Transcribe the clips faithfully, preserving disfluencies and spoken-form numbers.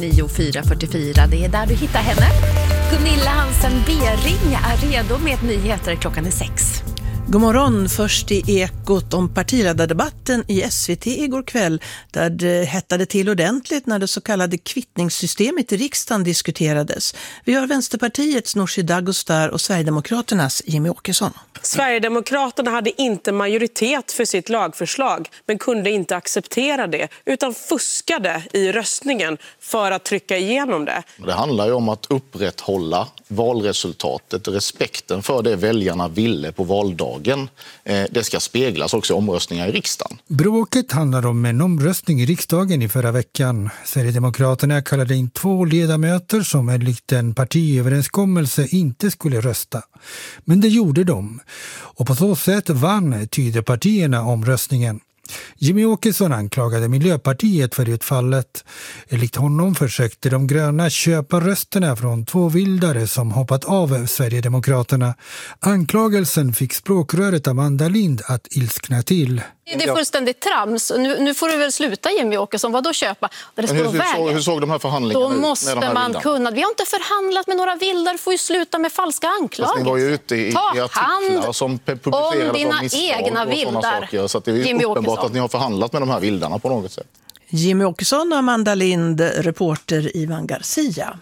nio fyra fyra fyra. Det är där du hittar henne. Gunilla Hansen Bering är redo med nyheter. Klockan är sex. God morgon, först i Ekot om partiledardebatten i S V T igår kväll, där det hettade till ordentligt när det så kallade kvittningssystemet i riksdagen diskuterades. Vi har Vänsterpartiets Nooshi Dadgostar och Sverigedemokraternas Jimmie Åkesson. Sverigedemokraterna hade inte majoritet för sitt lagförslag, men kunde inte acceptera det, utan fuskade i röstningen för att trycka igenom det. Det handlar ju om att upprätthålla valresultatet, respekten för det väljarna ville på valdagen. Det ska speglas också i omröstningar i riksdagen. Bråket handlar om en omröstning i riksdagen i förra veckan. Sverigedemokraterna kallade in två ledamöter som enligt en partiöverenskommelse inte skulle rösta. Men det gjorde de. Och på så sätt vann Tidöpartierna omröstningen. Jimmie Åkesson anklagade Miljöpartiet för utfallet. Enligt honom försökte de gröna köpa rösterna från två vildare som hoppat av Sverigedemokraterna. Anklagelsen fick språkröret Amanda Lind att ilskna till. Det är fullständigt trams. Nu, nu får du väl sluta, Jimmie Åkesson. Vad då köpa? Det hur, hur, såg, hur såg de här förhandlingarna ut? Då måste man vildarna kunna. Vi har inte förhandlat med några vildar. Får ju sluta med falska anklagelser. Fast ni var ju ute i, Ta i artiklar som publicerades om dina av misstag egna och sådana vildar. saker. Så att det är ju Jimmie uppenbart Åkesson. att ni har förhandlat med de här vildarna på något sätt. Jimmie Åkesson och Amanda Lind, reporter Ivan Garcia.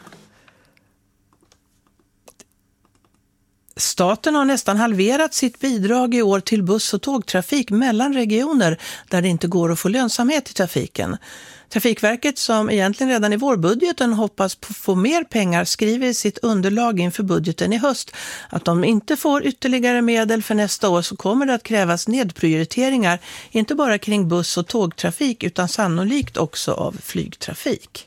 Staten har nästan halverat sitt bidrag i år till buss- och tågtrafik mellan regioner där det inte går att få lönsamhet i trafiken. Trafikverket, som egentligen redan i vårbudgeten hoppas på få mer pengar, skriver i sitt underlag inför budgeten i höst att om de inte får ytterligare medel för nästa år så kommer det att krävas nedprioriteringar, inte bara kring buss- och tågtrafik utan sannolikt också av flygtrafik.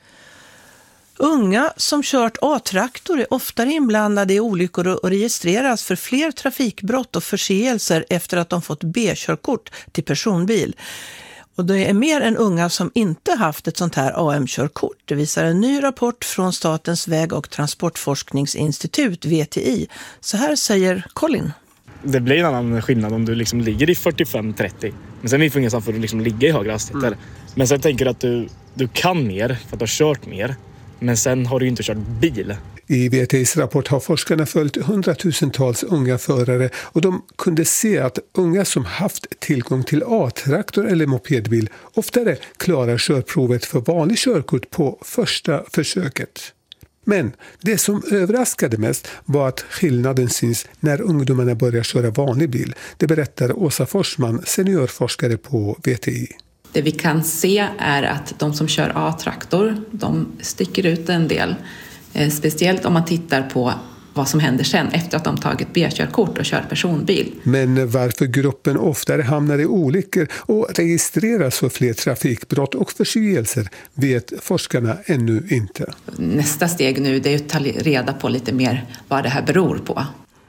Unga som kört A-traktor är oftare inblandade i olyckor och registreras för fler trafikbrott och förseelser efter att de fått B-körkort till personbil. Och det är mer än unga som inte haft ett sånt här A M-körkort. Det visar en ny rapport från Statens väg- och transportforskningsinstitut, V T I. Så här säger Colin. Det blir en annan skillnad om du liksom ligger i fyrtiofem trettio. Men sen är det inget för att du liksom ligga i högre hastigheter. Mm. Men sen tänker du att du, du kan mer för att du har kört mer. Men sen har du ju inte kört bil. I V T I:s rapport har forskarna följt hundratusentals unga förare och de kunde se att unga som haft tillgång till A-traktor eller mopedbil oftare klarar körprovet för vanlig körkort på första försöket. Men det som överraskade mest var att skillnaden syns när ungdomarna börjar köra vanlig bil. Det berättar Åsa Forsman, seniorforskare på V T I. Det vi kan se är att de som kör A-traktor, de sticker ut en del. Eh, speciellt om man tittar på vad som händer sen efter att de tagit B-körkort och kör personbil. Men varför gruppen oftare hamnar i olyckor och registreras för fler trafikbrott och förseelser vet forskarna ännu inte. Nästa steg nu det är att ta reda på lite mer vad det här beror på.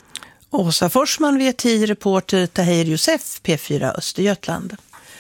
Åsa Forsman, V T I-reporter Tahir Youssef, P fyra Östergötland.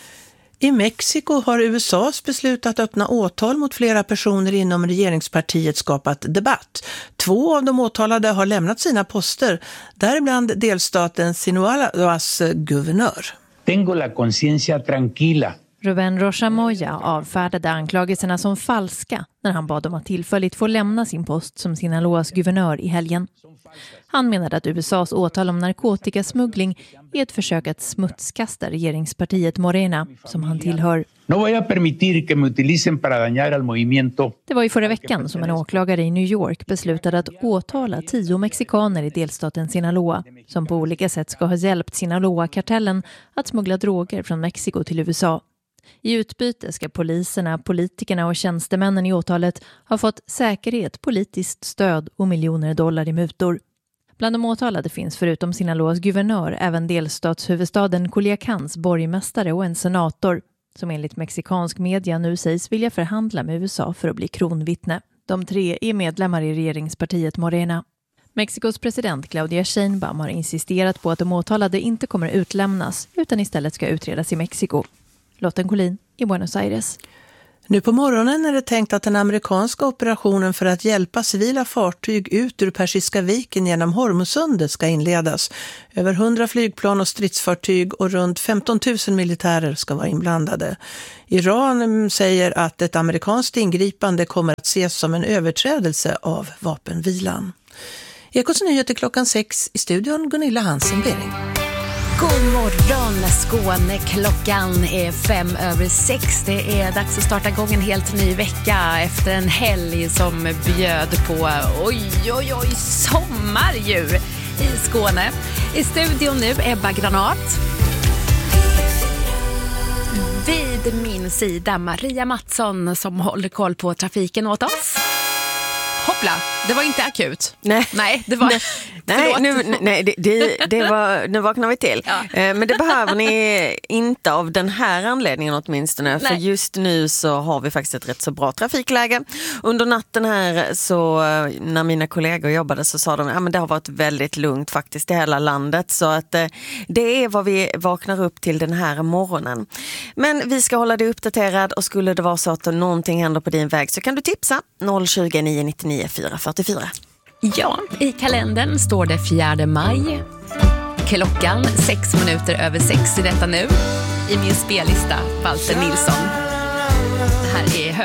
I Mexiko har U S A:s beslut att öppna åtal mot flera personer inom regeringspartiet skapat debatt. Två av de åtalade har lämnat sina poster, däribland delstaten Sinaloas guvernör. Tengo la conciencia tranquila. Rubén Rocha Moya avfärdade anklagelserna som falska när han bad om att tillfälligt få lämna sin post som Sinaloas guvernör i helgen. Han menade att U S A:s åtal om narkotikasmuggling är ett försök att smutskasta regeringspartiet Morena, som han tillhör. No voy a permitir que me utilicen para dañar al movimiento. Det var i förra veckan som en åklagare i New York beslutade att åtala tio mexikaner i delstaten Sinaloa, som på olika sätt ska ha hjälpt Sinaloa-kartellen att smuggla droger från Mexiko till U S A. I utbyte ska poliserna, politikerna och tjänstemännen i åtalet ha fått säkerhet, politiskt stöd och miljoner dollar i mutor. Bland de åtalade finns förutom Sinaloas guvernör även delstatshuvudstaden Culiacans borgmästare och en senator, som enligt mexikansk media nu sägs vilja förhandla med U S A för att bli kronvittne. De tre är medlemmar i regeringspartiet Morena. Mexikos president Claudia Sheinbaum har insisterat på att de åtalade inte kommer utlämnas utan istället ska utredas i Mexiko. Lotten Collin i Buenos Aires. Nu på morgonen är det tänkt att den amerikanska operationen för att hjälpa civila fartyg ut ur Persiska viken genom Hormuzsundet ska inledas. Över hundra flygplan och stridsfartyg och runt femton tusen militärer ska vara inblandade. Iran säger att ett amerikanskt ingripande kommer att ses som en överträdelse av vapenvilan. Ekots nyheter klockan sex, i studion Gunilla Hansen-Bering. God morgon Skåne, klockan är fem över sex. Det är dags att starta igång en helt ny vecka efter en helg som bjöd på oj oj oj sommar ju i Skåne. I studion nu Ebba Granat. Vid min sida Maria Mattsson som håller koll på trafiken åt oss. Hoppla, det var inte akut. Nej, nej det var... nej, nu, nej det, det, det var, nu vaknar vi till. Ja. Men det behöver ni inte av den här anledningen åtminstone. Nej. För just nu så har vi faktiskt ett rätt så bra trafikläge. Under natten här så när mina kollegor jobbade så sa de att ja, det har varit väldigt lugnt faktiskt i hela landet. Så att det är vad vi vaknar upp till den här morgonen. Men vi ska hålla dig uppdaterad och skulle det vara så att någonting händer på din väg så kan du tipsa noll tjugo, nio nittionio, fyra fyrtiofyra. Ja, i kalendern står det fjärde maj. Klockan sex minuter över sex i detta nu. I min spellista, Walter Nilsson. Det här är